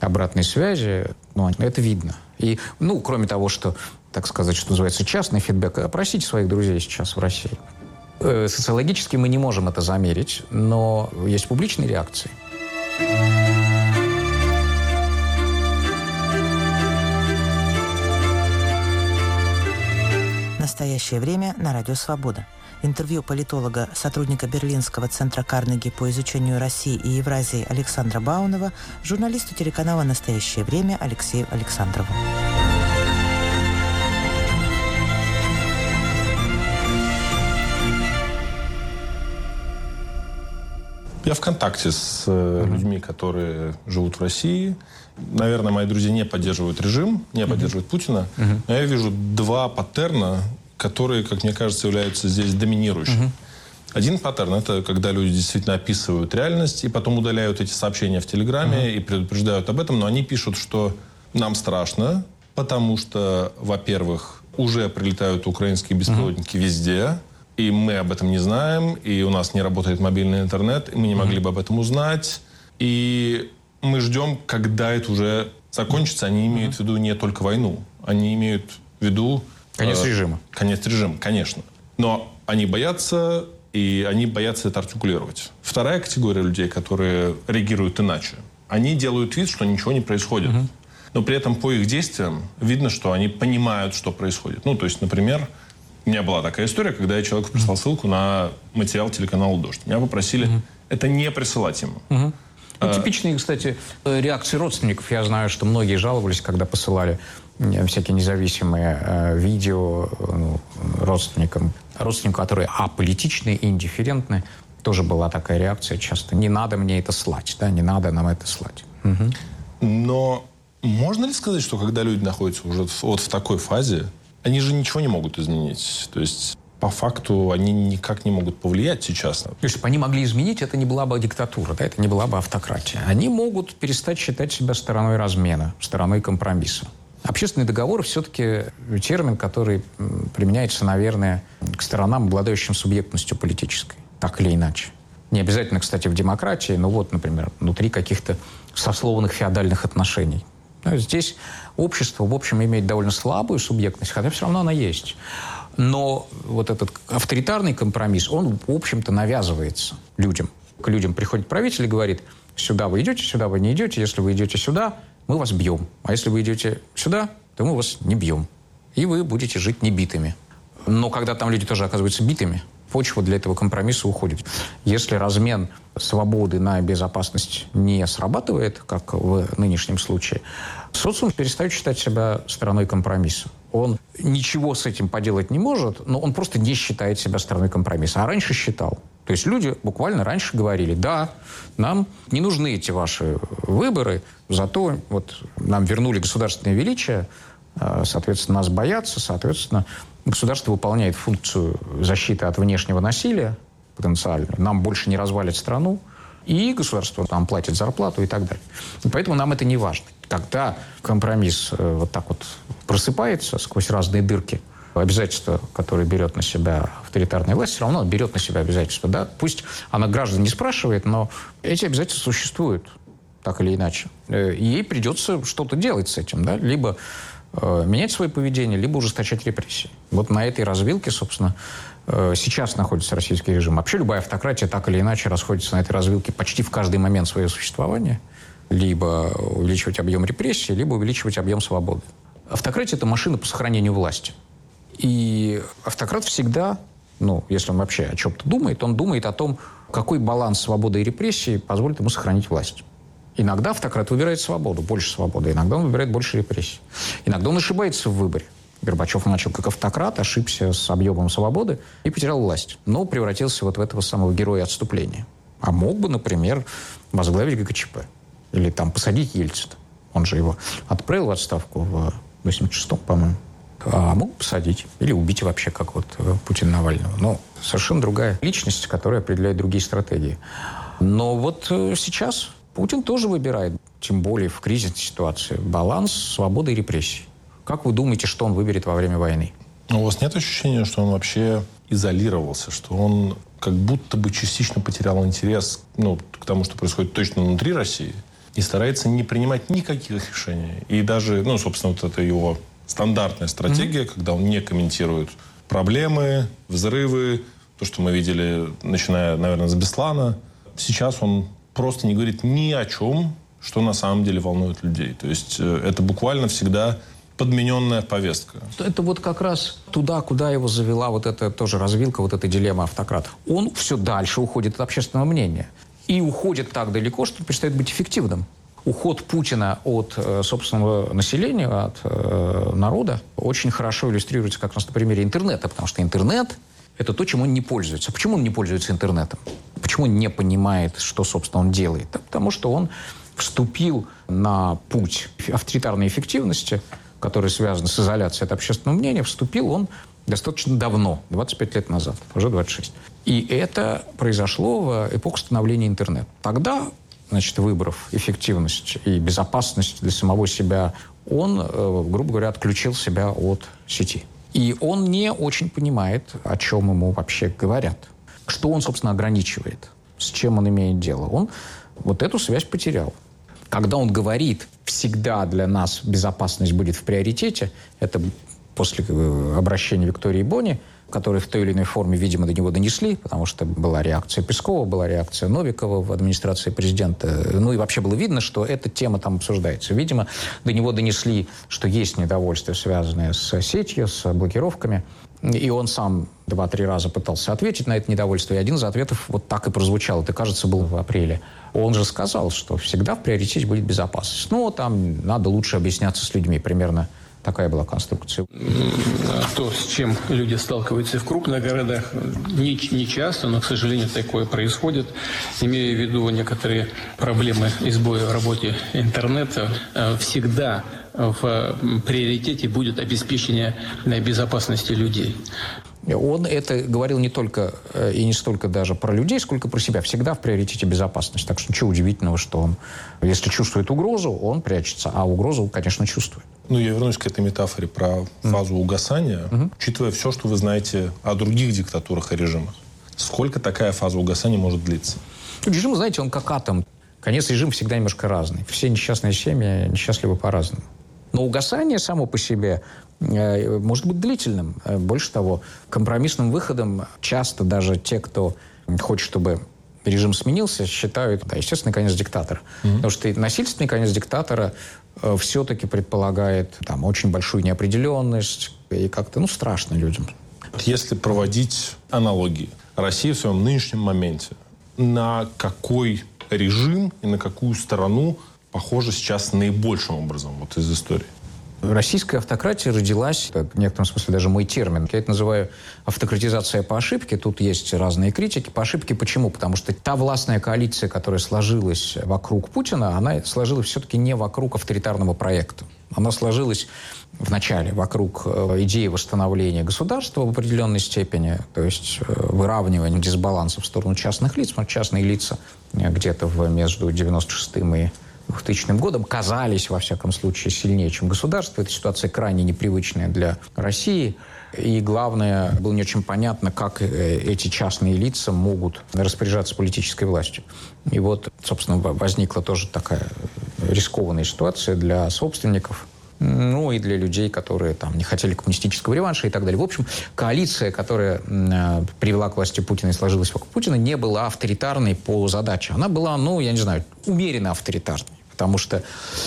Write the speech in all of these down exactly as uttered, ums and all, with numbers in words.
обратной связи, ну, это видно. И, ну, кроме того, что, так сказать, что называется, частный фидбэк, опросите своих друзей сейчас в России. Э, социологически мы не можем это замерить, но есть публичные реакции. Настоящее время на Радио Свобода. Интервью политолога, сотрудника Берлинского центра Карнеги по изучению России и Евразии Александра Баунова, журналисту телеканала «Настоящее время» Алексею Александрову. Я в контакте с э, людьми, которые живут в России. Наверное, мои друзья не поддерживают режим, не uh-huh. поддерживают Путина. Uh-huh. Но я вижу два паттерна, которые, как мне кажется, являются здесь доминирующими. Uh-huh. Один паттерн – это когда люди действительно описывают реальность и потом удаляют эти сообщения в Телеграме uh-huh. и предупреждают об этом. Но они пишут, что нам страшно, потому что, во-первых, уже прилетают украинские беспилотники uh-huh. везде, и мы об этом не знаем, и у нас не работает мобильный интернет, и мы не uh-huh. могли бы об этом узнать. И мы ждем, когда это уже закончится. Они имеют uh-huh. в виду не только войну. Они имеют в виду... Конец э, режима. Конец режима, конечно. Но они боятся, и они боятся это артикулировать. Вторая категория людей, которые реагируют иначе, они делают вид, что ничего не происходит. Uh-huh. Но при этом по их действиям видно, что они понимают, что происходит. Ну, то есть, например, у меня была такая история, когда я человеку прислал ссылку на материал телеканала «Дождь». Меня попросили uh-huh. это не присылать ему. Uh-huh. Ну, типичные, кстати, реакции родственников. Я знаю, что многие жаловались, когда посылали всякие независимые э, видео ну, родственникам. Родственникам, которые аполитичны и индифферентны. Тоже была такая реакция часто. Не надо мне это слать, да, не надо нам это слать. Угу. Но можно ли сказать, что когда люди находятся уже вот в такой фазе, они же ничего не могут изменить? То есть... По факту они никак не могут повлиять сейчас. Если бы они могли изменить, это не была бы диктатура, да, это не была бы автократия. Они могут перестать считать себя стороной размена, стороной компромисса. Общественный договор все-таки термин, который применяется, наверное, к сторонам, обладающим субъектностью политической, так или иначе. Не обязательно, кстати, в демократии, но вот, например, внутри каких-то сословных феодальных отношений. Здесь общество, в общем, имеет довольно слабую субъектность, хотя все равно она есть. Но вот этот авторитарный компромисс, он, в общем-то, навязывается людям. К людям приходит правитель и говорит, сюда вы идете, сюда вы не идете, если вы идете сюда, мы вас бьем. А если вы идете сюда, то мы вас не бьем. И вы будете жить небитыми. Но когда там люди тоже оказываются битыми, почва для этого компромисса уходит. Если размен свободы на безопасность не срабатывает, как в нынешнем случае, социум перестает считать себя стороной компромисса. Он ничего с этим поделать не может, но он просто не считает себя стороной компромисса. А раньше считал. То есть люди буквально раньше говорили, да, нам не нужны эти ваши выборы, зато вот нам вернули государственное величие, соответственно, нас боятся, соответственно, государство выполняет функцию защиты от внешнего насилия потенциально, нам больше не развалит страну, и государство нам платит зарплату и так далее. И поэтому нам это не важно. Когда компромисс э, вот так вот просыпается сквозь разные дырки, обязательства, которые берет на себя авторитарная власть, все равно берет на себя обязательства. Да? Пусть она граждан не спрашивает, но эти обязательства существуют, так или иначе. Э, и ей придется что-то делать с этим. Да? Либо э, менять свое поведение, либо ужесточать репрессии. Вот на этой развилке, собственно, э, сейчас находится российский режим. Вообще любая автократия так или иначе расходится на этой развилке почти в каждый момент своего существования. Либо увеличивать объем репрессий, либо увеличивать объем свободы. Автократия – это машина по сохранению власти. И автократ всегда, ну, если он вообще о чем-то думает, он думает о том, какой баланс свободы и репрессии позволит ему сохранить власть. Иногда автократ выбирает свободу, больше свободы, иногда он выбирает больше репрессий. Иногда он ошибается в выборе. Горбачев начал как автократ, ошибся с объемом свободы и потерял власть. Но превратился вот в этого самого героя отступления. А мог бы, например, возглавить ГКЧП. Или там посадить Ельцина. Он же его отправил в отставку в восемьдесят шестом, по-моему. А мог посадить. Или убить вообще, как вот Путин Навального. Но совершенно другая личность, которая определяет другие стратегии. Но вот сейчас Путин тоже выбирает, тем более в кризисной ситуации, баланс свободы и репрессий. Как вы думаете, что он выберет во время войны? У вас нет ощущения, что он вообще изолировался, что он как будто бы частично потерял интерес, ну, к тому, что происходит точно внутри России, и старается не принимать никаких решений. И даже, ну, собственно, вот это его стандартная стратегия, mm-hmm. когда он не комментирует проблемы, взрывы, то, что мы видели, начиная, наверное, с Беслана. Сейчас он просто не говорит ни о чем, что на самом деле волнует людей. То есть это буквально всегда подмененная повестка. Это вот как раз туда, куда его завела вот эта тоже развилка, вот эта дилемма автократа. Он все дальше уходит от общественного мнения. И уходит так далеко, что перестает быть эффективным. Уход Путина от э, собственного населения, от э, народа, очень хорошо иллюстрируется как раз на примере интернета, потому что интернет – это то, чем он не пользуется. Почему он не пользуется интернетом? Почему он не понимает, что, собственно, он делает? Да потому что он вступил на путь авторитарной эффективности, который связан с изоляцией от общественного мнения, вступил он достаточно давно, двадцать пять лет назад, уже двадцать шесть. И это произошло в эпоху становления интернета. Тогда, значит, выбрав эффективность и безопасность для самого себя, он, грубо говоря, отключил себя от сети. И он не очень понимает, о чем ему вообще говорят. Что он, собственно, ограничивает, с чем он имеет дело. Он вот эту связь потерял. Когда он говорит, всегда для нас безопасность будет в приоритете, это после обращения Виктории Бони, которые в той или иной форме, видимо, до него донесли, потому что была реакция Пескова, была реакция Новикова в администрации президента. Ну и вообще было видно, что эта тема там обсуждается. Видимо, до него донесли, что есть недовольство, связанное с сетью, с блокировками. И он сам два-три раза пытался ответить на это недовольство, и один из ответов вот так и прозвучал. Это, кажется, было в апреле. Он же сказал, что всегда в приоритете будет безопасность. Ну, там надо лучше объясняться с людьми. Примерно такая была конструкция. То, с чем люди сталкиваются в крупных городах, не, не часто, но, к сожалению, такое происходит. Имея в виду некоторые проблемы и сбои в работе интернета, всегда в приоритете будет обеспечение безопасности людей. Он это говорил не только и не столько даже про людей, сколько про себя. Всегда в приоритете безопасность. Так что ничего удивительного, что он, если чувствует угрозу, он прячется. А угрозу, конечно, чувствует. Ну, я вернусь к этой метафоре про фазу mm. угасания. Mm-hmm. Учитывая все, что вы знаете о других диктатурах и режимах, сколько такая фаза угасания может длиться? Режим, знаете, он как атом. Конец режима всегда немножко разный. Все несчастные семьи несчастливы по-разному. Но угасание само по себе э, может быть длительным. Больше того, компромиссным выходом часто даже те, кто хочет, чтобы режим сменился, считают, да, естественный конец диктатора. Mm-hmm. Потому что насильственный конец диктатора э, все-таки предполагает там, очень большую неопределенность и как-то, ну, страшно людям. Если проводить аналогии, Россия в своем нынешнем моменте, на какой режим и на какую страну похоже сейчас наибольшим образом вот из истории? Российская автократия родилась, в некотором смысле даже мой термин, я это называю автократизация по ошибке. Тут есть разные критики. По ошибке почему? Потому что та властная коалиция, которая сложилась вокруг Путина, она сложилась все-таки не вокруг авторитарного проекта. Она сложилась вначале вокруг идеи восстановления государства в определенной степени, то есть выравнивания дисбаланса в сторону частных лиц. Частные лица где-то между девяносто шестым и двухтысячным годом казались, во всяком случае, сильнее, чем государство. Эта ситуация крайне непривычная для России. И главное, было не очень понятно, как эти частные лица могут распоряжаться политической властью. И вот, собственно, возникла тоже такая рискованная ситуация для собственников, ну и для людей, которые там не хотели коммунистического реванша и так далее. В общем, коалиция, которая э, привела к власти Путина и сложилась вокруг Путина, не была авторитарной по задаче. Она была, ну, я не знаю, умеренно авторитарной. Потому что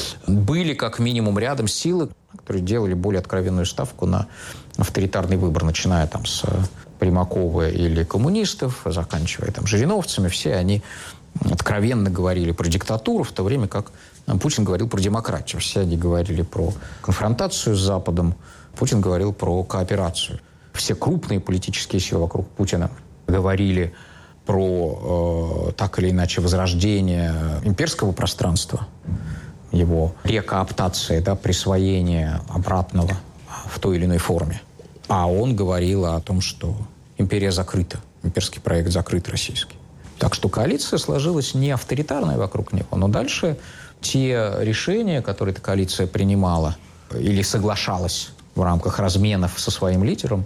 были как минимум рядом силы, которые делали более откровенную ставку на авторитарный выбор, начиная там с Примакова или коммунистов, заканчивая там жириновцами. Все они откровенно говорили про диктатуру, в то время как Путин говорил про демократию. Все они говорили про конфронтацию с Западом, Путин говорил про кооперацию. Все крупные политические силы вокруг Путина говорили про э, так или иначе возрождение имперского пространства, его рекооптация, да, присвоение обратного в той или иной форме. А он говорил о том, что империя закрыта, имперский проект закрыт российский. Так что коалиция сложилась не авторитарная вокруг него, но дальше те решения, которые эта коалиция принимала или соглашалась в рамках разменов со своим лидером,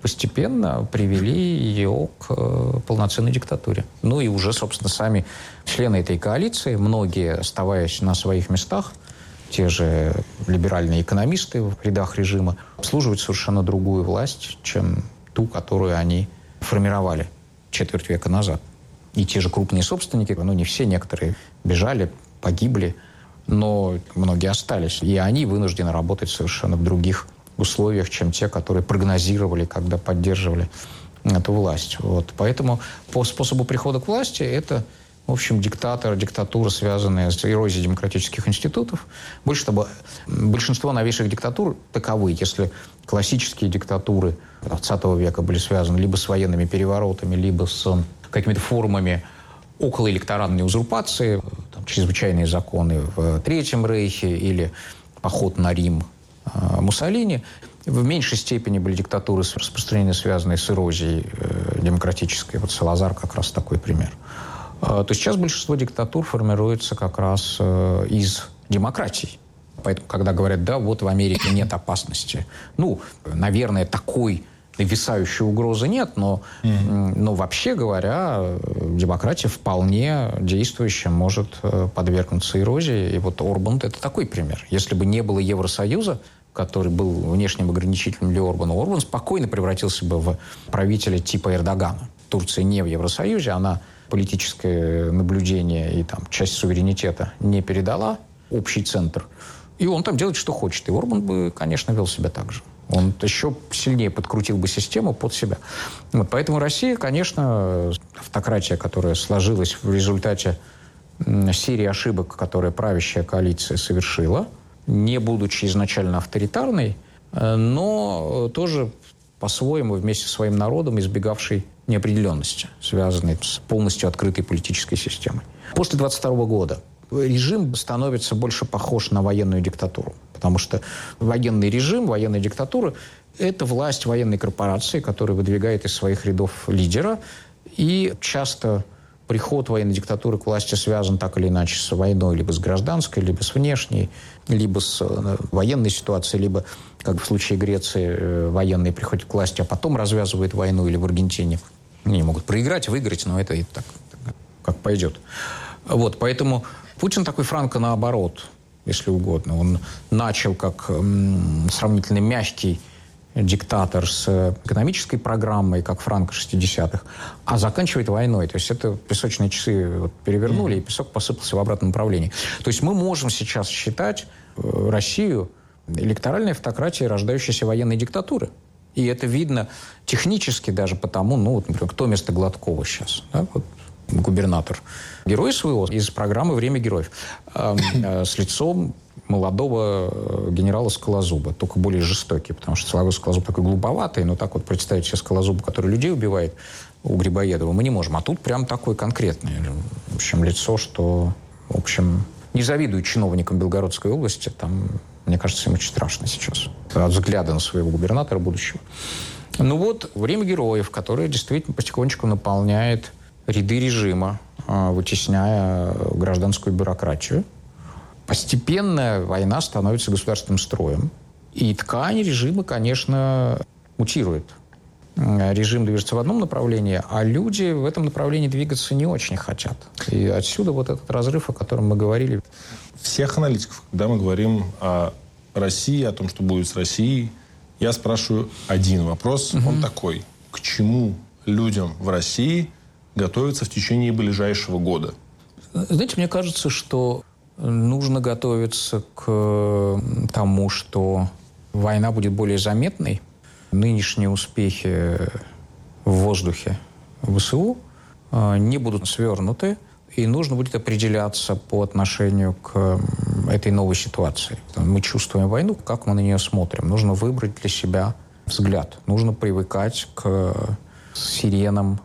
постепенно привели ее к полноценной диктатуре. Ну и уже, собственно, сами члены этой коалиции, многие, оставаясь на своих местах, те же либеральные экономисты в рядах режима, обслуживают совершенно другую власть, чем ту, которую они формировали четверть века назад. И те же крупные собственники, ну не все, некоторые бежали, погибли, но многие остались. И они вынуждены работать совершенно в других условиях, чем те, которые прогнозировали, когда поддерживали эту власть. Вот. Поэтому по способу прихода к власти это, в общем, диктатор, диктатура, связанная с эрозией демократических институтов. Больше того, большинство новейших диктатур таковы. Если классические диктатуры двадцатого века были связаны либо с военными переворотами, либо с какими-то формами околоэлекторальной узурпации, там, чрезвычайные законы в Третьем Рейхе или поход на Рим Муссолини, в меньшей степени были диктатуры распространения, связанные с эрозией э, демократической. Вот Салазар как раз такой пример. Э, то сейчас большинство диктатур формируется как раз э, из демократий. Поэтому, когда говорят, да, вот в Америке нет опасности, ну, наверное, такой нависающей угрозы нет, но, mm-hmm. но вообще говоря, демократия вполне действующая может подвергнуться эрозии. И вот Орбан – это такой пример. Если бы не было Евросоюза, который был внешним ограничителем для Орбана, Орбан спокойно превратился бы в правителя типа Эрдогана. Турция не в Евросоюзе, она политическое наблюдение и там, часть суверенитета не передала, общий центр. И он там делает, что хочет. И Орбан бы, конечно, вел себя так же. Он еще сильнее подкрутил бы систему под себя. Вот, поэтому Россия, конечно, автократия, которая сложилась в результате серии ошибок, которые правящая коалиция совершила, не будучи изначально авторитарной, но тоже по-своему вместе со своим народом избегавшей неопределенности, связанной с полностью открытой политической системой. После двадцать второго года режим становится больше похож на военную диктатуру. Потому что военный режим, военная диктатура – это власть военной корпорации, которая выдвигает из своих рядов лидера. И часто приход военной диктатуры к власти связан так или иначе с войной, либо с гражданской, либо с внешней, либо с военной ситуацией, либо, как в случае Греции, военные приходят к власти, а потом развязывают войну, или в Аргентине. Они могут проиграть, выиграть, но это и так, как пойдет. Вот, поэтому Путин такой франко наоборот, если угодно. Он начал как м, сравнительно мягкий диктатор с экономической программой, как Франко шестидесятых, а заканчивает войной. То есть это песочные часы вот перевернули, mm-hmm. и песок посыпался в обратном направлении. То есть мы можем сейчас считать э, Россию электоральной автократией, рождающейся военной диктатуры. И это видно технически даже потому, ну, вот, например, кто вместо Гладкова сейчас? Да? Вот, губернатор. Герой СВО из программы «Время героев». Э, э, с лицом молодого генерала Скалозуба, только более жестокий, потому что Скалозуб такой глуповатый, но так вот представить себе Скалозуба, который людей убивает, у Грибоедова, мы не можем. А тут прям такой конкретный, в общем, лицо, что, в общем, не завидую чиновникам Белгородской области, там, мне кажется, им очень страшно сейчас от взгляда на своего губернатора будущего. Ну вот, «Время героев», которое действительно потихонечку наполняет ряды режима, вытесняя гражданскую бюрократию. Постепенно война становится государственным строем. И ткань режима, конечно, мутирует. Режим движется в одном направлении, а люди в этом направлении двигаться не очень хотят. И отсюда вот этот разрыв, о котором мы говорили. Всех аналитиков, когда мы говорим о России, о том, что будет с Россией, я спрашиваю один вопрос. Угу. Он такой. К чему людям в России готовиться в течение ближайшего года? Знаете, мне кажется, что нужно готовиться к тому, что война будет более заметной. Нынешние успехи в воздухе ВСУ не будут свернуты, и нужно будет определяться по отношению к этой новой ситуации. Мы чувствуем войну, как мы на нее смотрим. Нужно выбрать для себя взгляд. Нужно привыкать к сиренам,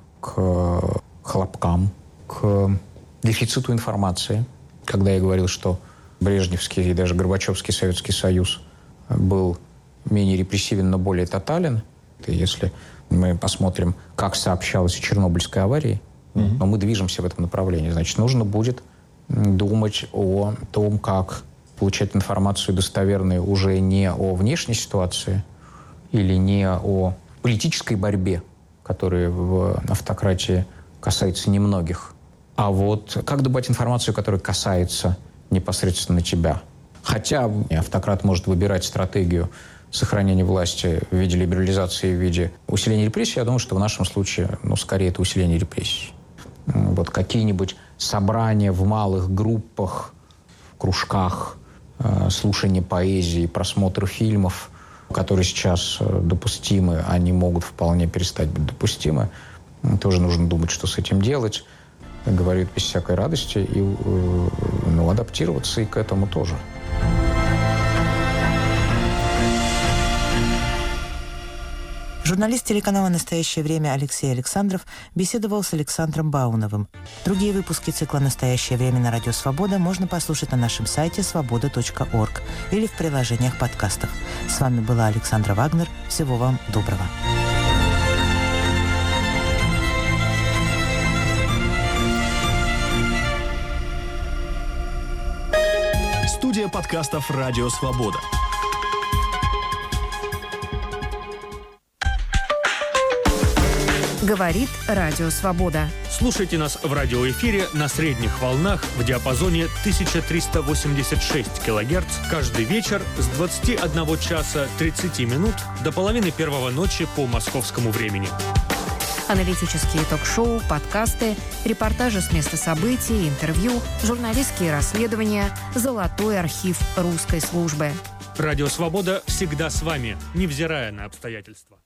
к хлопкам, к дефициту информации. Когда я говорил, что Брежневский и даже Горбачевский Советский Союз был менее репрессивен, но более тотален, и если мы посмотрим, как сообщалось о Чернобыльской аварии, mm-hmm. но мы движемся в этом направлении, значит, нужно будет думать о том, как получать информацию достоверную уже не о внешней ситуации или не о политической борьбе, которая в автократии касается немногих. А вот как добывать информацию, которая касается непосредственно тебя? Хотя автократ может выбирать стратегию сохранения власти в виде либерализации, в виде усиления репрессий. Я думаю, что в нашем случае, ну, скорее, это усиление репрессий. Вот какие-нибудь собрания в малых группах, в кружках, э, слушание поэзии, просмотр фильмов, которые сейчас допустимы, они могут вполне перестать быть допустимы. Тоже нужно думать, что с этим делать. Говорю без всякой радости. И э, ну, адаптироваться и к этому тоже. Журналист телеканала «Настоящее время» Алексей Александров беседовал с Александром Бауновым. Другие выпуски цикла «Настоящее время» на Радио Свобода можно послушать на нашем сайте свобода точка орг или в приложениях подкастов. С вами была Александра Вагнер. Всего вам доброго. Студия подкастов «Радио Свобода». Говорит Радио Свобода. Слушайте нас в радиоэфире на средних волнах в диапазоне тысяча триста восемьдесят шесть килогерц каждый вечер с двадцати одного часа тридцати минут до половины первого ночи по московскому времени. Аналитические ток-шоу, подкасты, репортажи с места событий, интервью, журналистские расследования, золотой архив русской службы. Радио Свобода всегда с вами, невзирая на обстоятельства.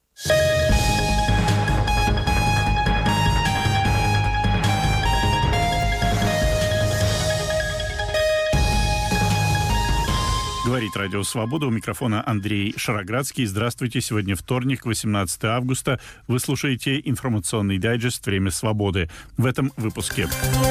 Говорит Радио Свобода. У микрофона Андрей Шароградский. Здравствуйте. Сегодня вторник, восемнадцатого августа. Вы слушаете информационный дайджест «Время свободы». В этом выпуске.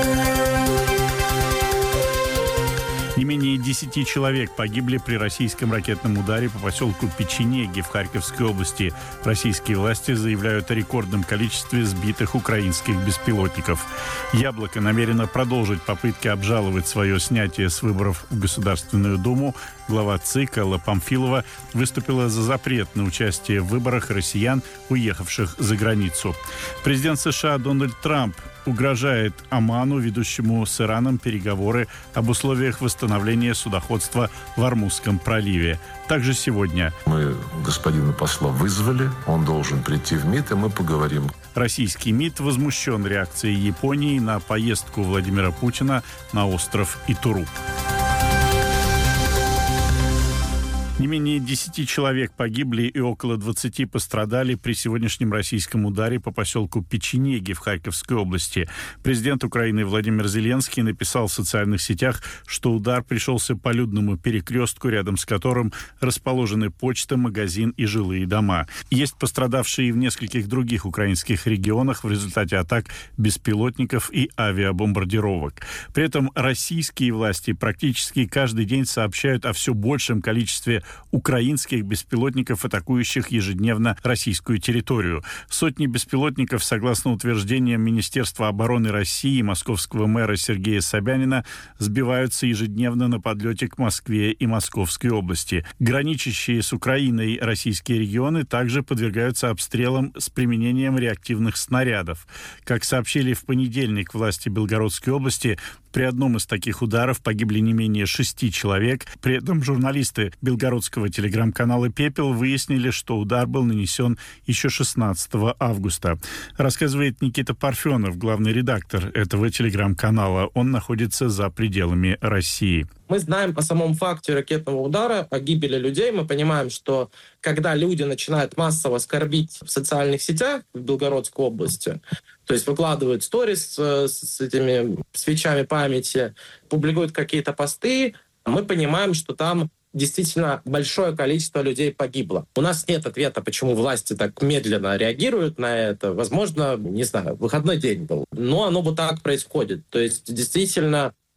Не менее десяти человек погибли при российском ракетном ударе по поселку Печенеги в Харьковской области. Российские власти заявляют о рекордном количестве сбитых украинских беспилотников. «Яблоко» намерено продолжить попытки обжаловать свое снятие с выборов в Государственную Думу. Глава ЦИК Элла Памфилова выступила за запрет на участие в выборах россиян, уехавших за границу. Президент США Дональд Трамп угрожает Оману, ведущему с Ираном переговоры об условиях восстановления судоходства в Ормузском проливе. Также сегодня мы господина посла вызвали, он должен прийти в МИД, и мы поговорим. Российский МИД возмущен реакцией Японии на поездку Владимира Путина на остров Итуру. Не менее десяти человек погибли и около двадцати пострадали при сегодняшнем российском ударе по поселку Печенеги в Харьковской области. Президент Украины Владимир Зеленский написал в социальных сетях, что удар пришелся по людному перекрестку, рядом с которым расположены почта, магазин и жилые дома. Есть пострадавшие и в нескольких других украинских регионах в результате атак беспилотников и авиабомбардировок. При этом российские власти практически каждый день сообщают о все большем количестве украинских беспилотников, атакующих ежедневно российскую территорию. Сотни беспилотников, согласно утверждениям Министерства обороны России и московского мэра Сергея Собянина, сбиваются ежедневно на подлете к Москве и Московской области. Граничащие с Украиной российские регионы также подвергаются обстрелам с применением реактивных снарядов. Как сообщили в понедельник власти Белгородской области, при одном из таких ударов погибли не менее шести человек. При этом журналисты белгородского телеграм-канала «Пепел» выяснили, что удар был нанесен еще шестнадцатого августа. Рассказывает Никита Парфенов, главный редактор этого телеграм-канала. Он находится за пределами России. Мы знаем о самом факте ракетного удара, о гибели людей. Мы понимаем, что когда люди начинают массово скорбить в социальных сетях в Белгородской области, то есть выкладывают сторис с этими свечами памяти, публикуют какие-то посты, мы понимаем, что там действительно большое количество людей погибло. У нас нет ответа, почему власти так медленно реагируют на это. Возможно, не знаю, выходной день был. Но оно вот так происходит. То есть действительно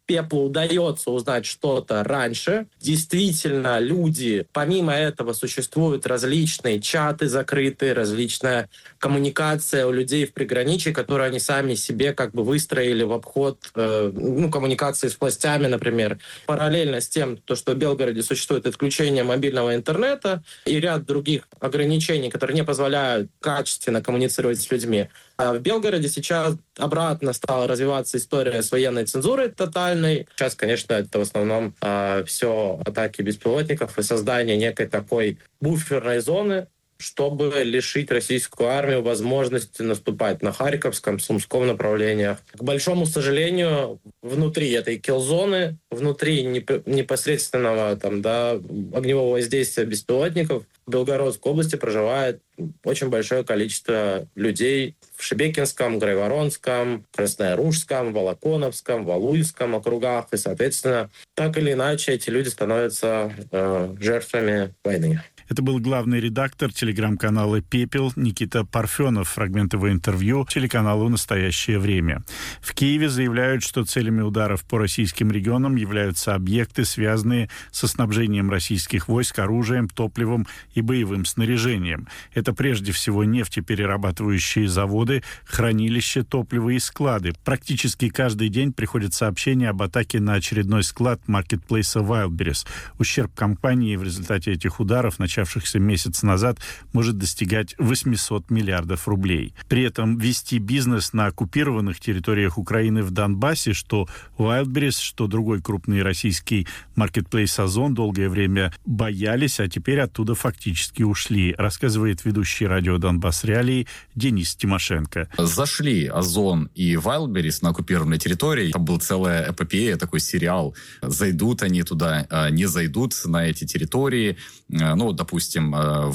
Пеплу удается узнать что-то раньше. Действительно, люди, помимо этого, существуют различные чаты закрытые, различная коммуникация у людей в приграничье, которые они сами себе как бы выстроили в обход э, ну, коммуникации с властями, например. Параллельно с тем, то, что в Белгороде существует отключение мобильного интернета и ряд других ограничений, которые не позволяют качественно коммуницировать с людьми. А в Белгороде сейчас обратно стала развиваться история с военной цензурой тотальной. Сейчас, конечно, это в основном э, все атаки беспилотников и создание некой такой буферной зоны, чтобы лишить российскую армию возможности наступать на Харьковском, Сумском направлениях. К большому сожалению, внутри этой киллзоны, внутри непосредственного там, да, огневого воздействия беспилотников в Белгородской области проживает очень большое количество людей в Шебекинском, Грайворонском, Красноярушском, Волоконовском, Валуйском округах. И, соответственно, так или иначе эти люди становятся э, жертвами войны. Это был главный редактор телеграм-канала «Пепел» Никита Парфенов. Фрагментовое интервью телеканалу «Настоящее время». В Киеве заявляют, что целями ударов по российским регионам являются объекты, связанные со снабжением российских войск оружием, топливом и боевым снаряжением. Это прежде всего нефтеперерабатывающие заводы, хранилища топлива и склады. Практически каждый день приходят сообщения об атаке на очередной склад маркетплейса Wildberries. Ущерб компании в результате этих ударов, начавшихся месяц назад, может достигать восемьсот миллиардов рублей. При этом вести бизнес на оккупированных территориях Украины в Донбассе, что Wildberries, что другой крупный российский маркетплейс Озон долгое время боялись, а теперь оттуда фактически ушли, рассказывает ведущий радио «Донбасс Реалии» Денис Тимошенко. Зашли Озон и Wildberries на оккупированной территории. Там был целая эпопея, такой сериал. Зайдут они туда, не зайдут на эти территории. Ну, допустим,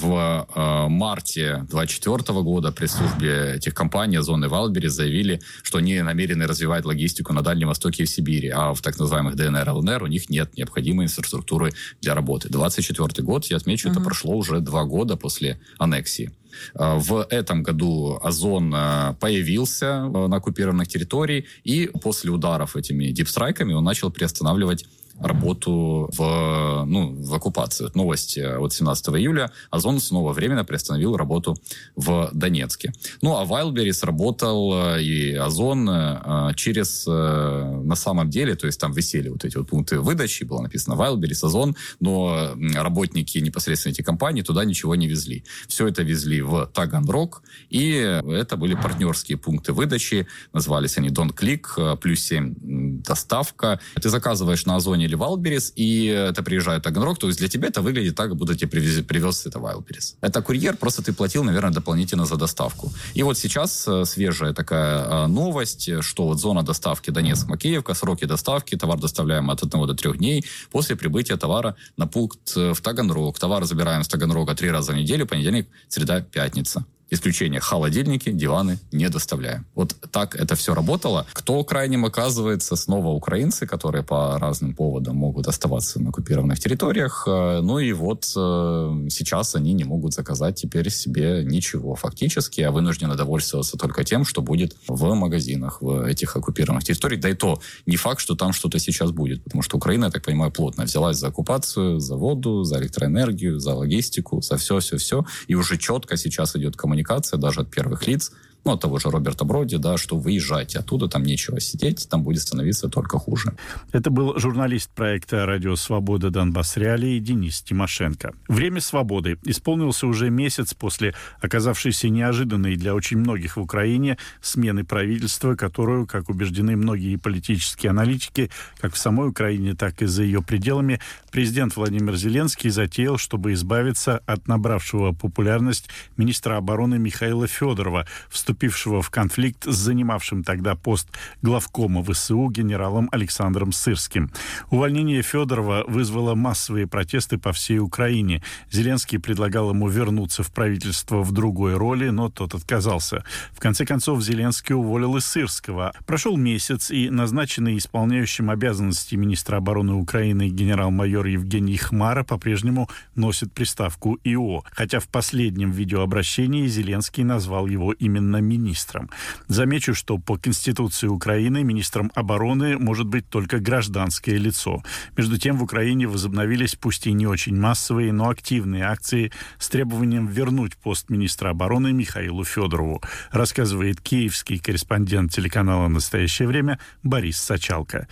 в марте двадцать четвёртого года пресс-службе этих компаний Озон и Wildberries заявили, что они намерены развивать логистику на Дальнем Востоке и в Сибири, а в так называемых ДНР, ЛНР у них нет необходимой инфраструктуры для работы. двадцать четвёртый год, я отмечу, uh-huh. это прошло уже два года после аннексии. В этом году Озон появился на оккупированных территориях, и после ударов этими дипстрайками он начал приостанавливать работу в, ну, в оккупации. Новость от семнадцатого июля. Озон снова временно приостановил работу в Донецке. Ну, а Wildberries работал и Озон через, на самом деле, то есть там висели вот эти вот пункты выдачи, было написано Wildberries, Озон, но работники непосредственно этих компаний туда ничего не везли. Все это везли в Таганрог, и это были партнерские пункты выдачи. Назывались они Don't Click, плюс семь доставка. Ты заказываешь на Озоне или Wildberries, и это приезжает Таганрог, то есть для тебя это выглядит так, будто тебе привез, привез это Wildberries. Это курьер, просто ты платил, наверное, дополнительно за доставку. И вот сейчас свежая такая новость, что вот зона доставки Донецк-Макеевка, сроки доставки, товар доставляем от одного до трех дней после прибытия товара на пункт в Таганрог. Товар забираем с Таганрога три раза в неделю, понедельник, среда, пятница. Исключение: холодильники, диваны не доставляем. Вот так это все работало. Кто крайним оказывается? Снова украинцы, которые по разным поводам могут оставаться на оккупированных территориях. Ну и вот сейчас они не могут заказать теперь себе ничего фактически, а вынуждены довольствоваться только тем, что будет в магазинах в этих оккупированных территориях. Да и то не факт, что там что-то сейчас будет, потому что Украина, я так понимаю, плотно взялась за оккупацию, за воду, за электроэнергию, за логистику, за все-все-все. И уже четко сейчас идет коммуникация даже от первых лиц, ну, от того же Роберта Броди, да, что выезжайте оттуда, там нечего сидеть, там будет становиться только хуже. Это был журналист проекта «Радио Свобода» Донбасс Реалии Денис Тимошенко. Время свободы. Исполнился уже месяц после оказавшейся неожиданной для очень многих в Украине смены правительства, которую, как убеждены многие политические аналитики, как в самой Украине, так и за ее пределами, президент Владимир Зеленский затеял, чтобы избавиться от набравшего популярность министра обороны Михаила Федорова, вступившего в конфликт с занимавшим тогда пост главкома ВСУ генералом Александром Сырским. Увольнение Федорова вызвало массовые протесты по всей Украине. Зеленский предлагал ему вернуться в правительство в другой роли, но тот отказался. В конце концов, Зеленский уволил и Сырского. Прошел месяц, и назначенный исполняющим обязанности министра обороны Украины генерал-майор Евгений Хмара по-прежнему носит приставку ИО, хотя в последнем видеообращении Зеленский назвал его именно министром. Замечу, что по Конституции Украины министром обороны может быть только гражданское лицо. Между тем, в Украине возобновились, пусть и не очень массовые, но активные акции с требованием вернуть пост министра обороны Михаилу Федорову, рассказывает киевский корреспондент телеканала «Настоящее время» Борис Сачалко.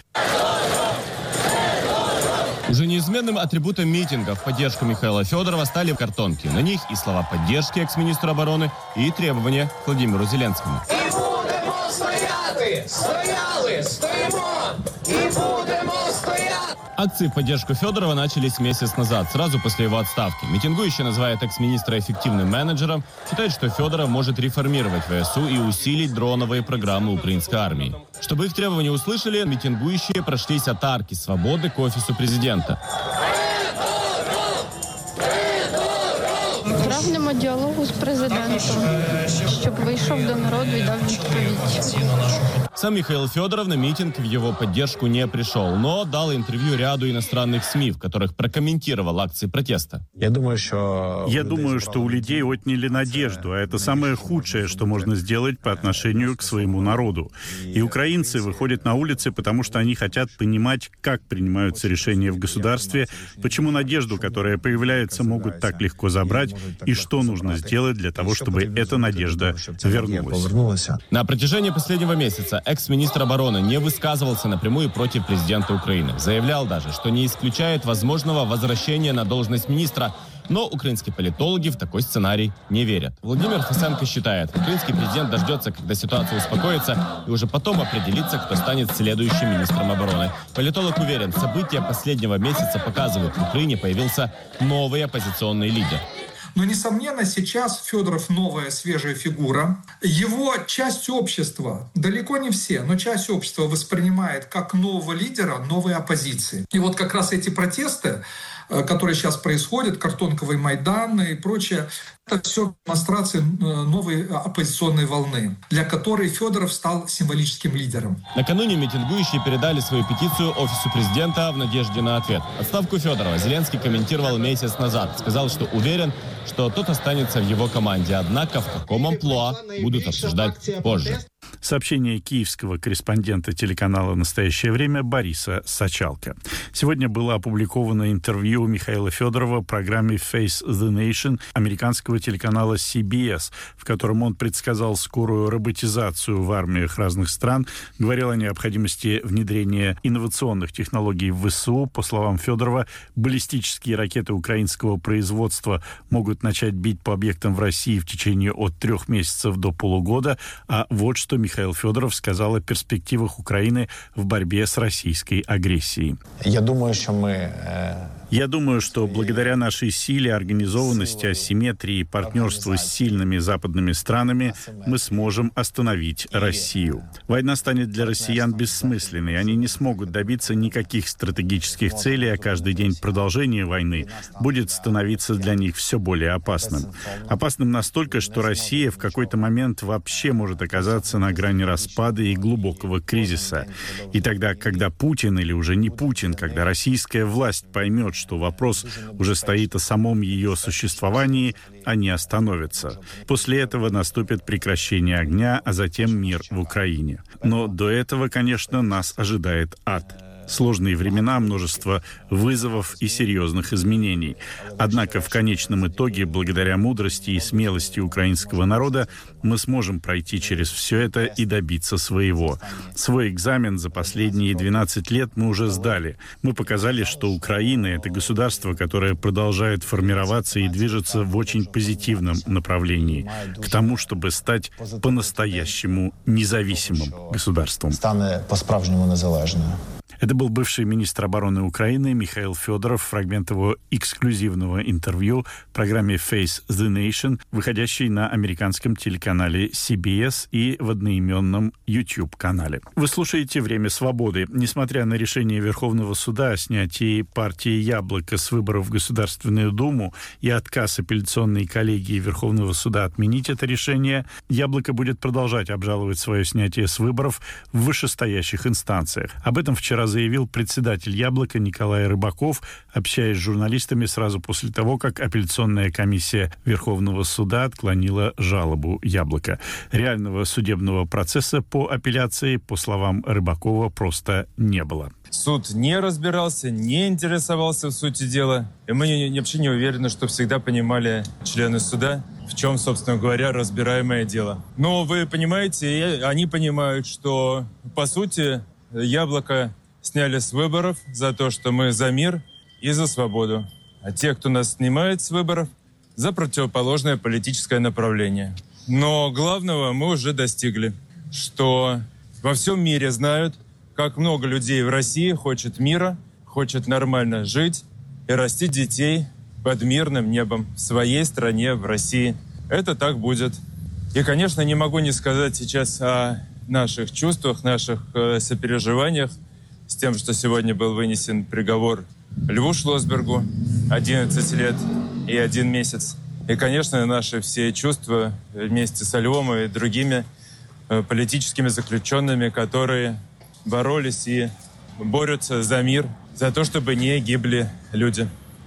Уже неизменным атрибутом митингов в поддержку Михаила Федорова стали картонки. На них и слова поддержки экс-министру обороны, и требования к Владимиру Зеленскому. І будемо стояти! Стояли! Стоїмо! І будемо стояти! Акции в поддержку Федорова начались месяц назад, сразу после его отставки. Митингующие называют экс-министра эффективным менеджером, считают, что Федоров может реформировать ВСУ и усилить дроновые программы украинской армии. Чтобы их требования услышали, митингующие прошлись от Арки Свободы к офису президента. Прагнемо діалогу з президентом, щоб вийшов до народу і дав відповідь. Сам Михаил Федоров на митинг в его поддержку не пришел, но дал интервью ряду иностранных СМИ, в которых прокомментировал акции протеста. Я думаю, что... Я думаю, что у людей отняли надежду, а это самое худшее, что можно сделать по отношению к своему народу. И украинцы выходят на улицы, потому что они хотят понимать, как принимаются решения в государстве, почему надежду, которая появляется, могут так легко забрать, и что нужно сделать для того, чтобы эта надежда вернулась. На протяжении последнего месяца экс-министр обороны не высказывался напрямую против президента Украины. Заявлял даже, что не исключает возможного возвращения на должность министра. Но украинские политологи в такой сценарий не верят. Владимир Фесенко считает, украинский президент дождется, когда ситуация успокоится, и уже потом определится, кто станет следующим министром обороны. Политолог уверен, события последнего месяца показывают, в Украине появился новый оппозиционный лидер. Но, несомненно, сейчас Федоров новая, свежая фигура. Его часть общества, далеко не все, но часть общества воспринимает как нового лидера новой оппозиции. И вот как раз эти протесты, которые сейчас происходят, картонковый Майдан и прочее, это все демонстрации новой оппозиционной волны, для которой Федоров стал символическим лидером. Накануне митингующие передали свою петицию офису президента в надежде на ответ. Отставку Федорова Зеленский комментировал месяц назад. Сказал, что уверен, что тот останется в его команде. Однако в каком амплуа будут обсуждать позже. Сообщение киевского корреспондента телеканала «Настоящее время» Бориса Сачалко. Сегодня было опубликовано интервью Михаила Федорова в программе Face the Nation американского телеканала си би эс, в котором он предсказал скорую роботизацию в армиях разных стран, говорил о необходимости внедрения инновационных технологий в ВСУ. По словам Федорова, баллистические ракеты украинского производства могут начать бить по объектам в России в течение от трех месяцев до полугода, а вот что Михаил Федоров сказал о перспективах Украины в борьбе с российской агрессией. Я думаю, что мы... Я думаю, что благодаря нашей силе, организованности, асимметрии и партнерству с сильными западными странами мы сможем остановить Россию. Война станет для россиян бессмысленной. Они не смогут добиться никаких стратегических целей, а каждый день продолжения войны будет становиться для них все более опасным. Опасным настолько, что Россия в какой-то момент вообще может оказаться на грани распада и глубокого кризиса. И тогда, когда Путин или уже не Путин, когда российская власть поймет, что вопрос уже стоит о самом ее существовании, они остановятся. После этого наступит прекращение огня, а затем мир в Украине. Но до этого, конечно, нас ожидает ад. Сложные времена, множество вызовов и серьезных изменений. Однако в конечном итоге, благодаря мудрости и смелости украинского народа, мы сможем пройти через все это и добиться своего. Свой экзамен за последние двенадцать лет мы уже сдали. Мы показали, что Украина — это государство, которое продолжает формироваться и движется в очень позитивном направлении, к тому, чтобы стать по-настоящему независимым государством. Стане по-справжньому незалежною. Это был бывший министр обороны Украины Михаил Федоров, фрагмент его эксклюзивного интервью в программе Face the Nation, выходящей на американском телеканале си би эс и в одноименном YouTube-канале. Вы слушаете «Время свободы». Несмотря на решение Верховного суда о снятии партии «Яблоко» с выборов в Государственную Думу и отказ апелляционной коллегии Верховного суда отменить это решение, «Яблоко» будет продолжать обжаловать свое снятие с выборов в вышестоящих инстанциях. Об этом вчера заявил председатель «Яблока» Николай Рыбаков, общаясь с журналистами сразу после того, как апелляционная комиссия Верховного суда отклонила жалобу «Яблока». Реального судебного процесса по апелляции, по словам Рыбакова, просто не было. Суд не разбирался, не интересовался в сути дела. И мы не, вообще не уверены, что всегда понимали члены суда, в чем, собственно говоря, разбираемое дело. Но вы понимаете, они понимают, что, по сути, «Яблоко» сняли с выборов за то, что мы за мир и за свободу. А те, кто нас снимает с выборов, за противоположное политическое направление. Но главного мы уже достигли, что во всем мире знают, как много людей в России хочет мира, хочет нормально жить и растить детей под мирным небом в своей стране, в России. Это так будет. И, конечно, не могу не сказать сейчас о наших чувствах, наших э, сопереживаниях с тем, что сегодня был вынесен приговор Льву Шлосбергу, одиннадцать лет и один месяц. И, конечно, наши все чувства вместе со Львом и другими э, политическими заключенными, которые боролись и борются за мир, за то, чтобы не гибли люди.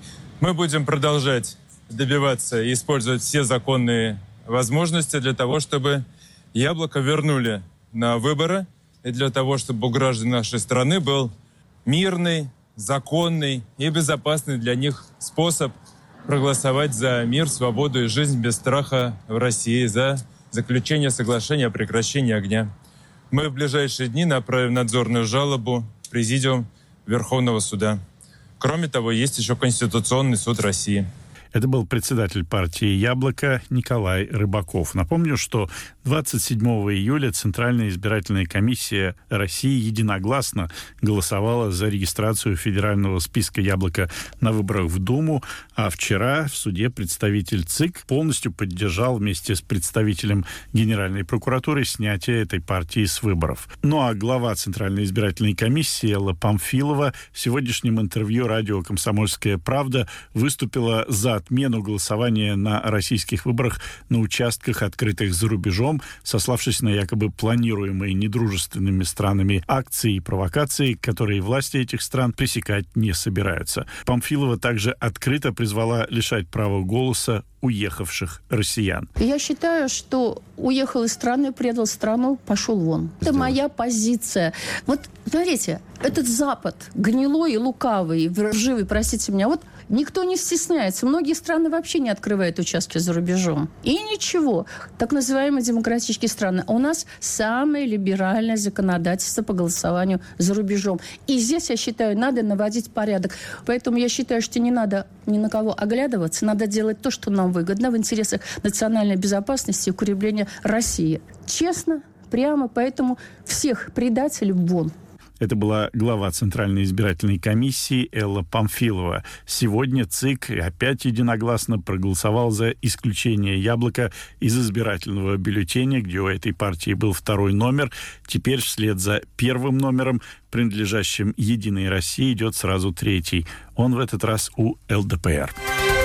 Мы будем продолжать добиваться и использовать все законные возможности для того, чтобы «Яблоко» вернули на выборы, и для того, чтобы у граждан нашей страны был мирный, законный и безопасный для них способ проголосовать за мир, свободу и жизнь без страха в России, за заключение соглашения о прекращении огня. Мы в ближайшие дни направим надзорную жалобу в Президиум Верховного суда. Кроме того, есть еще Конституционный суд России. Это был председатель партии «Яблоко» Николай Рыбаков. Напомню, что двадцать седьмого июля Центральная избирательная комиссия России единогласно голосовала за регистрацию федерального списка «Яблоко» на выборах в Думу, а вчера в суде представитель ЦИК полностью поддержал вместе с представителем Генеральной прокуратуры снятие этой партии с выборов. Ну а глава Центральной избирательной комиссии Элла Памфилова в сегодняшнем интервью радио «Комсомольская правда» выступила за отмену голосования на российских выборах на участках, открытых за рубежом, сославшись на якобы планируемые недружественными странами акции и провокации, которые власти этих стран пресекать не собираются. Памфилова также открыто призвала лишать права голоса уехавших россиян. Я считаю, что уехал из страны, предал страну, пошел вон. Это моя позиция. Вот, смотрите, этот Запад гнилой и лукавый, враживый, простите меня, вот никто не стесняется. Многие страны вообще не открывают участки за рубежом. И ничего. Так называемые демократические страны. А у нас самое либеральное законодательство по голосованию за рубежом. И здесь, я считаю, надо наводить порядок. Поэтому я считаю, что не надо ни на кого оглядываться. Надо делать то, что нам выгодно в интересах национальной безопасности и укрепления России. Честно, прямо. Поэтому всех предателей вон. Это была глава Центральной избирательной комиссии Элла Памфилова. Сегодня ЦИК опять единогласно проголосовал за исключение «Яблока» из избирательного бюллетеня, где у этой партии был второй номер. Теперь вслед за первым номером, принадлежащим «Единой России», идет сразу третий. Он в этот раз у эл дэ пэ эр.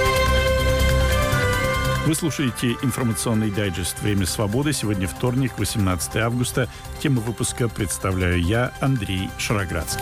Вы слушаете информационный дайджест «Время свободы». Сегодня вторник, восемнадцатого августа. Тему выпуска представляю я, Андрей Шароградский.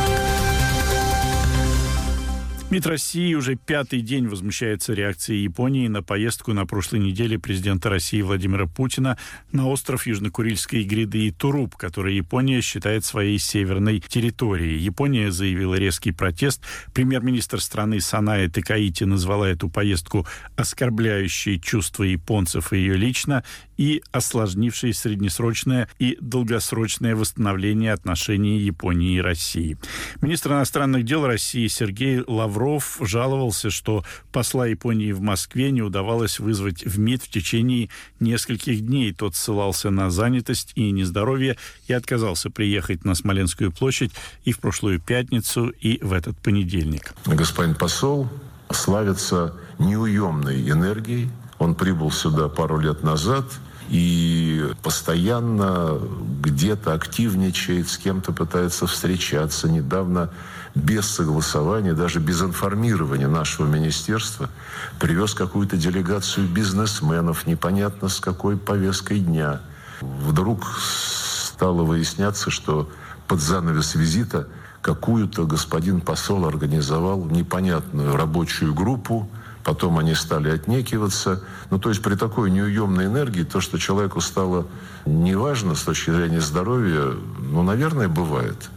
МИД России уже пятый день возмущается реакцией Японии на поездку на прошлой неделе президента России Владимира Путина на остров Южно-Курильской гряды Туруп, который Япония считает своей северной территорией. Япония заявила резкий протест. Премьер-министр страны Санае Такаити назвала эту поездку оскорбляющей чувства японцев и ее лично и осложнившей среднесрочное и долгосрочное восстановление отношений Японии и России. Министр иностранных дел России Сергей Лавров Лавров жаловался, что посла Японии в Москве не удавалось вызвать в МИД в течение нескольких дней. Тот ссылался на занятость и нездоровье и отказался приехать на Смоленскую площадь и в прошлую пятницу, и в этот понедельник. Господин посол славится неуемной энергией. Он прибыл сюда пару лет назад и постоянно где-то активничает, с кем-то пытается встречаться. Недавно без согласования, даже без информирования нашего министерства привез какую-то делегацию бизнесменов, непонятно с какой повесткой дня. Вдруг стало выясняться, что под занавес визита какую-то господин посол организовал непонятную рабочую группу, потом они стали отнекиваться. Ну, то есть при такой неуемной энергии то, что человеку стало неважно с точки зрения здоровья, ну, наверное, бывает.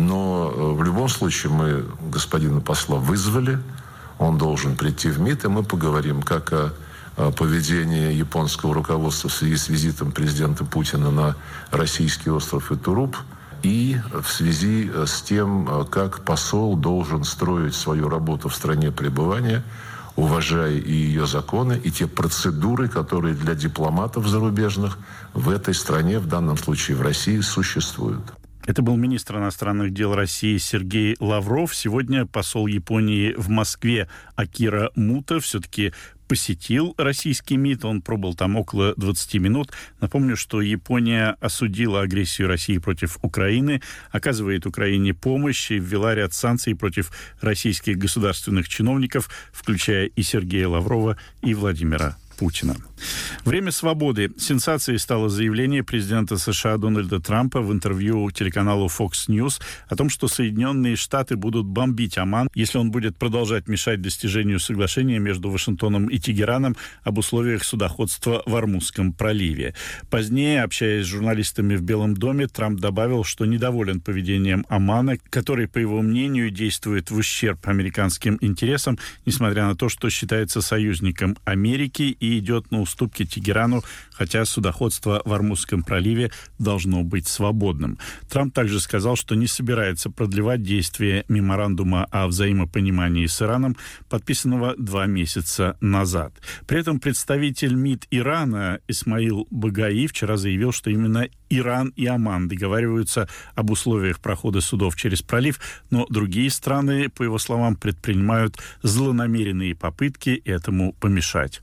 Но в любом случае мы господина посла вызвали, он должен прийти в МИД, и мы поговорим как о, о поведении японского руководства в связи с визитом президента Путина на российский остров Итуруп, и в связи с тем, как посол должен строить свою работу в стране пребывания, уважая и ее законы, и те процедуры, которые для дипломатов зарубежных в этой стране, в данном случае в России, существуют. Это был министр иностранных дел России Сергей Лавров. Сегодня посол Японии в Москве Акира Муто все-таки посетил российский МИД. Он пробыл там около двадцати минут. Напомню, что Япония осудила агрессию России против Украины, оказывает Украине помощь и ввела ряд санкций против российских государственных чиновников, включая и Сергея Лаврова, и Владимира Путина. Время свободы. Сенсацией стало заявление президента США Дональда Трампа в интервью телеканалу Fox News о том, что Соединенные Штаты будут бомбить Оман, если он будет продолжать мешать достижению соглашения между Вашингтоном и Тегераном об условиях судоходства в Ормузском проливе. Позднее, общаясь с журналистами в Белом доме, Трамп добавил, что недоволен поведением Омана, который, по его мнению, действует в ущерб американским интересам, несмотря на то, что считается союзником Америки и идет на уступки Тегерану, хотя судоходство в Ормузском проливе должно быть свободным. Трамп также сказал, что не собирается продлевать действие меморандума о взаимопонимании с Ираном, подписанного два месяца назад. При этом представитель МИД Ирана Исмаил Багаи вчера заявил, что именно Иран и Оман договариваются об условиях прохода судов через пролив, но другие страны, по его словам, предпринимают злонамеренные попытки этому помешать.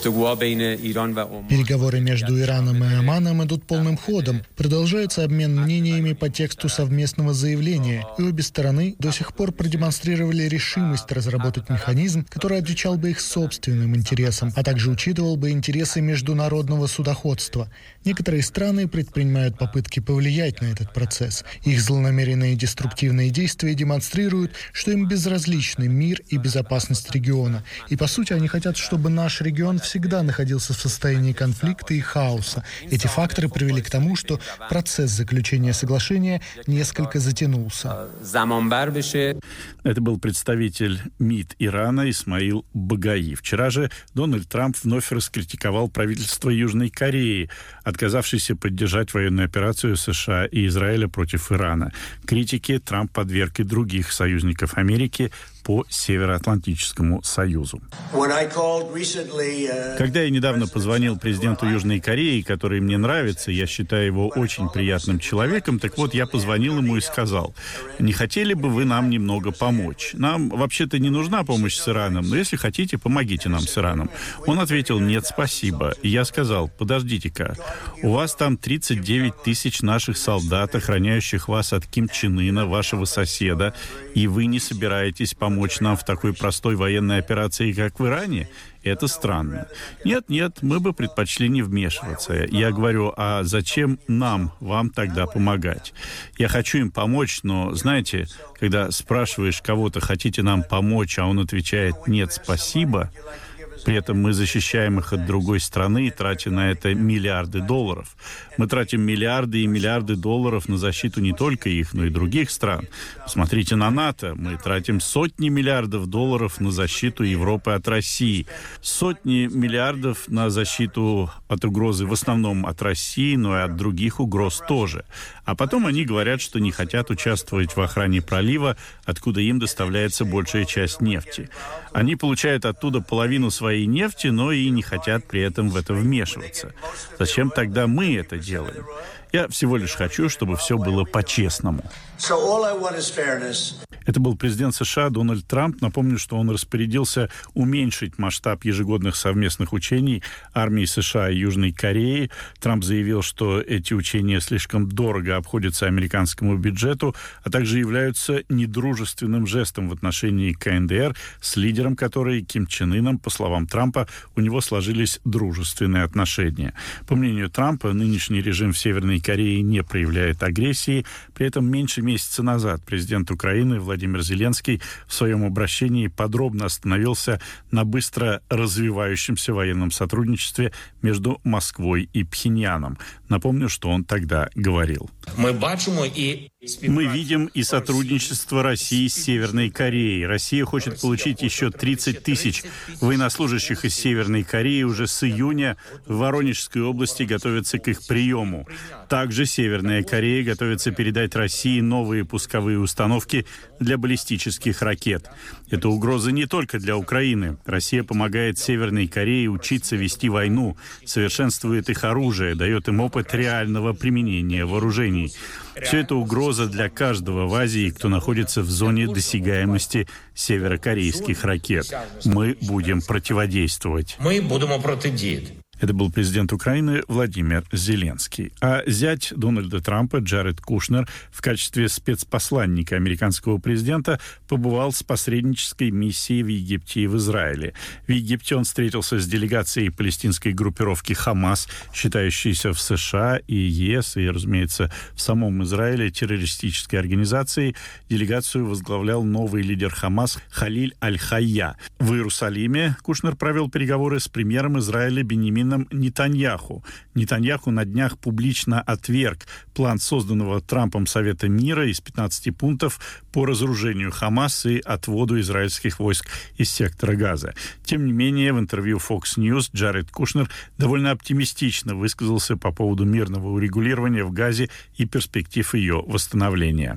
Переговоры между Ираном и Оманом идут полным ходом. Продолжается обмен мнениями по тексту совместного заявления, и обе стороны до сих пор продемонстрировали решимость разработать механизм, который отвечал бы их собственным интересам, а также учитывал бы интересы международного судоходства. Некоторые страны предпринимают попытки повлиять на этот процесс. Их злонамеренные деструктивные действия демонстрируют, что им безразличны мир и безопасность региона. И, по сути, они хотят, чтобы наш регион всегда находился в состоянии конфликта и хаоса. Эти факторы привели к тому, что процесс заключения соглашения несколько затянулся. Это был представитель МИД Ирана Исмаил Багаи. Вчера же Дональд Трамп вновь раскритиковал правительство Южной Кореи, отказавшийся поддержать военную операцию США и Израиля против Ирана. Критике Трамп подверг и других союзников Америки по Североатлантическому союзу. Когда я недавно позвонил президенту Южной Кореи, который мне нравится, я считаю его очень приятным человеком, так вот, я позвонил ему и сказал: не хотели бы вы нам немного помочь? Нам вообще-то не нужна помощь с Ираном, но если хотите, помогите нам с Ираном. Он ответил: нет, спасибо. И я сказал: подождите-ка, у вас там тридцать девять тысяч наших солдат, охраняющих вас от Ким Чен Ына, вашего соседа, и вы не собираетесь помочь помочь нам в такой простой военной операции, как в Иране? Это странно. Нет, нет, мы бы предпочли не вмешиваться. Я говорю: а зачем нам, вам тогда помогать? Я хочу им помочь, но, знаете, когда спрашиваешь кого-то: хотите нам помочь, а он отвечает: нет, спасибо, при этом мы защищаем их от другой страны, тратя на это миллиарды долларов. Мы тратим миллиарды и миллиарды долларов на защиту не только их, но и других стран. Посмотрите на НАТО. Мы тратим сотни миллиардов долларов на защиту Европы от России. Сотни миллиардов на защиту от угрозы в основном от России, но и от других угроз тоже. А потом они говорят, что не хотят участвовать в охране пролива, откуда им доставляется большая часть нефти. Они получают оттуда половину своей нефти, но и не хотят при этом в это вмешиваться. Зачем тогда мы это делаем? Я всего лишь хочу, чтобы все было по-честному. Это был президент США Дональд Трамп. Напомню, что он распорядился уменьшить масштаб ежегодных совместных учений армии США и Южной Кореи. Трамп заявил, что эти учения слишком дорого обходятся американскому бюджету, а также являются недружественным жестом в отношении ка эн дэ эр, с лидером которой, Ким Чен Ыном, по словам Трампа, у него сложились дружественные отношения. По мнению Трампа, нынешний режим в Северной Кореи не проявляет агрессии. При этом меньше месяца назад президент Украины Владимир Зеленский в своем обращении подробно остановился на быстро развивающемся военном сотрудничестве между Москвой и Пхеньяном. Напомню, что он тогда говорил. Мы бачимо и... Мы видим и сотрудничество России с Северной Кореей. Россия хочет получить еще тридцать тысяч военнослужащих из Северной Кореи. Уже с июня в Воронежской области готовятся к их приему. Также Северная Корея готовится передать России новые пусковые установки для баллистических ракет. Это угроза не только для Украины. Россия помогает Северной Корее учиться вести войну, совершенствует их оружие, дает им опыт реального применения вооружений. Все это угроза для каждого в Азии, кто находится в зоне досягаемости северокорейских ракет. Мы будем противодействовать. Мы будем протидіяти. Это был президент Украины Владимир Зеленский. А зять Дональда Трампа Джаред Кушнер в качестве спецпосланника американского президента побывал с посреднической миссией в Египте и в Израиле. В Египте он встретился с делегацией палестинской группировки «Хамас», считающейся в США и ЕС, и, разумеется, в самом Израиле террористической организацией. Делегацию возглавлял новый лидер «Хамас» Халиль Аль-Хайя. В Иерусалиме Кушнер провел переговоры с премьером Израиля Беньямином Нетаньяху. Нетаньяху на днях публично отверг план созданного Трампом Совета мира из пятнадцати пунктов по разоружению Хамас и отводу израильских войск из сектора Газа. Тем не менее, в интервью Fox News Джаред Кушнер довольно оптимистично высказался по поводу мирного урегулирования в Газе и перспектив ее восстановления.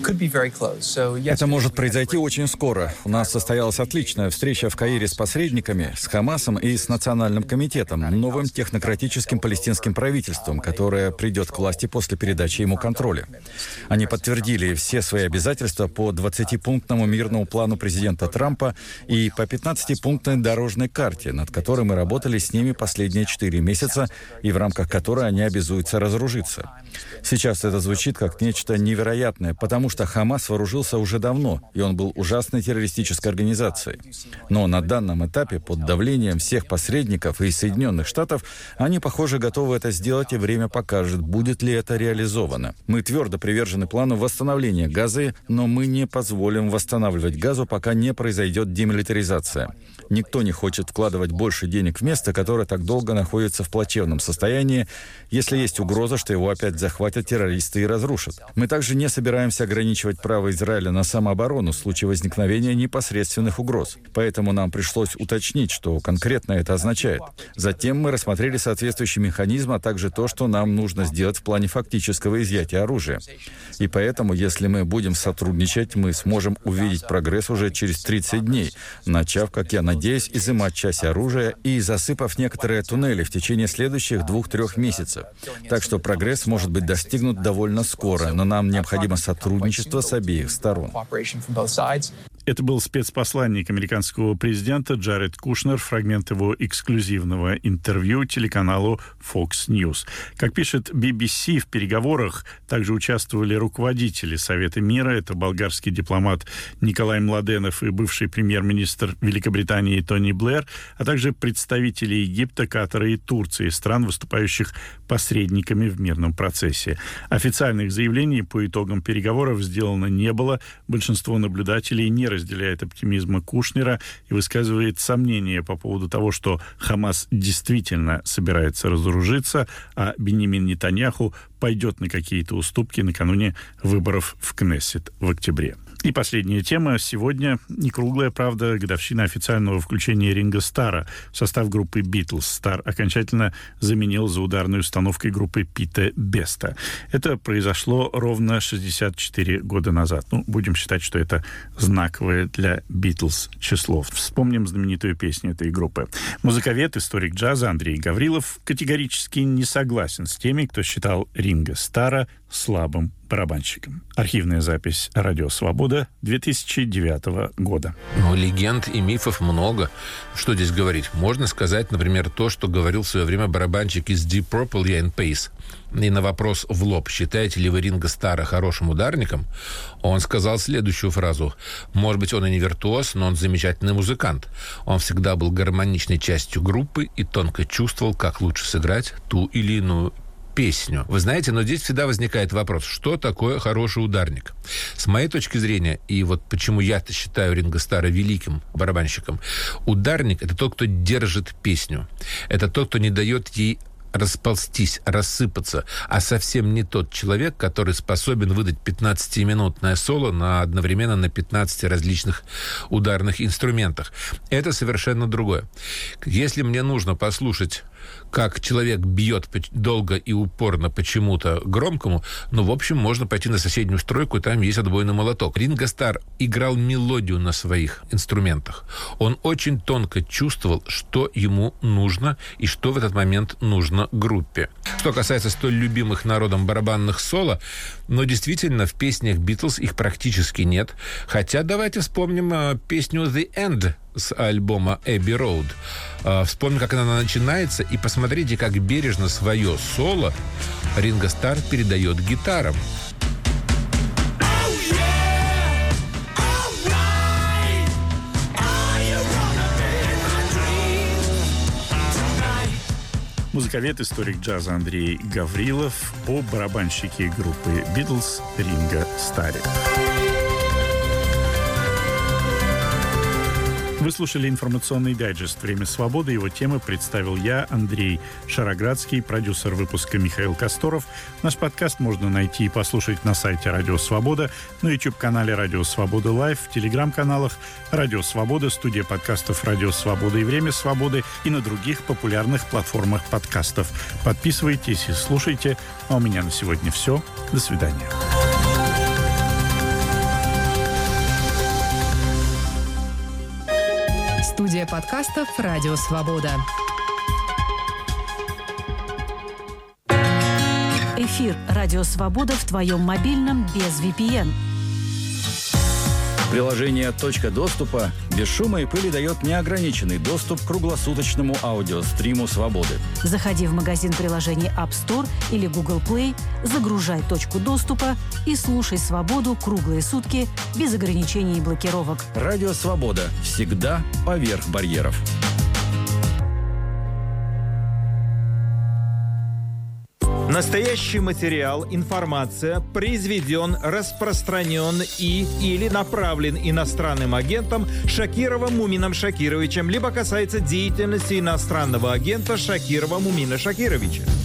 Это может произойти очень скоро. У нас состоялась отличная встреча в Каире с посредниками, с Хамасом и с Национальным комитетом, новым технократическим палестинским правительством, которое придет к власти после передачи ему контроля. Они подтвердили все свои обязательства по двадцатипунктному мирному плану президента Трампа и по пятнадцатипунктной дорожной карте, над которой мы работали с ними последние четыре месяца и в рамках которой они обязуются разоружиться. Сейчас это звучит как нечто невероятное, потому что Хамас вооружился уже давно, и он был ужасной террористической организацией. Но на данном этапе, под давлением всех посредников и Соединенных Штатов, они, похоже, готовы это сделать, и время покажет, будет ли это реализовано. Мы твердо привержены плану восстановления Газы, но мы не позволим восстанавливать Газу, пока не произойдет демилитаризация. Никто не хочет вкладывать больше денег в место, которое так долго находится в плачевном состоянии, если есть угроза, что его опять захватят террористы и разрушат. Мы также не собираемся ограничивать право Израиля на самооборону в случае возникновения непосредственных угроз. Поэтому нам пришлось уточнить, что конкретно это означает. Затем мы рассмотрели соответствующий механизм, а также то, что нам нужно сделать в плане фактического изъятия оружия. И поэтому, если мы будем сотрудничать, мы сможем увидеть прогресс уже через тридцать дней, начав, как я надеюсь, изымать часть оружия и засыпав некоторые туннели в течение следующих двух-трех месяцев. Так что прогресс может быть достигнут довольно скоро, но нам необходимо сотрудничество с обеих сторон. Это был спецпосланник американского президента Джаред Кушнер, фрагмент его эксклюзивного интервью телеканалу Fox News. Как пишет би би си, в переговорах также участвовали руководители Совета мира, это болгарский дипломат Николай Младенов и бывший премьер-министр Великобритании Тони Блэр, а также представители Египта, Катара и Турции, стран, выступающих посредниками в мирном процессе. Официальных заявлений по итогам переговоров сделано не было. Большинство наблюдателей не разделяет оптимизма Кушнера и высказывает сомнения по поводу того, что Хамас действительно собирается разоружиться, а Беньямин Нетаньяху пойдет на какие-то уступки накануне выборов в Кнессет в октябре. И последняя тема. Сегодня не круглая, правда, годовщина официального включения Ринго Стара в состав группы «Битлз». Стар окончательно заменил за ударной установкой группы Пита Беста. Это произошло ровно шестьдесят четыре года назад. Ну, будем считать, что это знаковое для «Битлз» число. Вспомним знаменитую песню этой группы. Музыковед, историк джаза Андрей Гаврилов категорически не согласен с теми, кто считал Ринго Стара слабым барабанщиком. Архивная запись «Радио Свобода» две тысячи девятого года. Ну, легенд и мифов много. Что здесь говорить? Можно сказать, например, то, что говорил в свое время барабанщик из Deep Purple Иэн Пейс. И на вопрос в лоб, считаете ли вы Ринго Стара хорошим ударником, он сказал следующую фразу. Может быть, он и не виртуоз, но он замечательный музыкант. Он всегда был гармоничной частью группы и тонко чувствовал, как лучше сыграть ту или иную песню. Вы знаете, но здесь всегда возникает вопрос, что такое хороший ударник? С моей точки зрения, и вот почему я считаю Ринго Старра великим барабанщиком, ударник — это тот, кто держит песню. Это тот, кто не дает ей расползтись, рассыпаться, а совсем не тот человек, который способен выдать пятнадцатиминутное соло на одновременно на пятнадцати различных ударных инструментах. Это совершенно другое. Если мне нужно послушать, как человек бьет долго и упорно почему-то громкому, ну, в общем, можно пойти на соседнюю стройку, и там есть отбойный молоток. Ринго Старр играл мелодию на своих инструментах. Он очень тонко чувствовал, что ему нужно и что в этот момент нужно группе. Что касается столь любимых народом барабанных соло, но действительно в песнях Битлз их практически нет. Хотя давайте вспомним э, песню «The End» с альбома «Abbey Road». Э, вспомним, как она начинается, и посмотрите, как бережно свое соло Ринго Старр передает гитарам. Музыковед, историк джаза Андрей Гаврилов о барабанщике группы «Битлз» Ринго Старре. Вы слушали информационный дайджест «Время свободы». Его темы представил я, Андрей Шароградский, продюсер выпуска Михаил Косторов. Наш подкаст можно найти и послушать на сайте «Радио Свобода», на YouTube-канале «Радио Свобода Лайв», в телеграм-каналах «Радио Свобода», студия подкастов «Радио Свобода» и «Время свободы» и на других популярных платформах подкастов. Подписывайтесь и слушайте. А у меня на сегодня все. До свидания. Студия подкастов «Радио Свобода». Эфир «Радио Свобода» в твоем мобильном без ви пи эн. Приложение «Точка доступа» без шума и пыли дает неограниченный доступ к круглосуточному аудиостриму «Свободы». Заходи в магазин приложений App Store или Google Play, загружай «Точку доступа» и слушай «Свободу» круглые сутки без ограничений и блокировок. Радио «Свобода» всегда поверх барьеров. Настоящий материал, информация произведен, распространен и или направлен иностранным агентом Шакировым Мумином Шакировичем, либо касается деятельности иностранного агента Шакирова Мумина Шакировича.